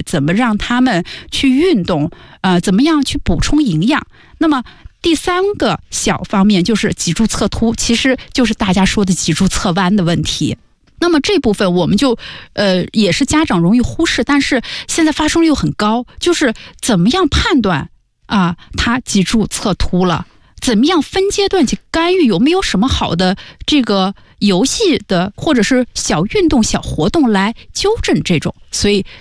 怎么让他们去运动，怎么样去补充营养。那么第3个小方面就是脊柱侧凸，其实就是大家说的脊柱侧弯的问题。那么这部分我们就也是家长容易忽视，但是现在发生率又很高，就是怎么样判断他脊柱侧凸了，怎么样分阶段去干预，有没有什么好的这个游戏的或者是小运动小活动来纠正这种。所以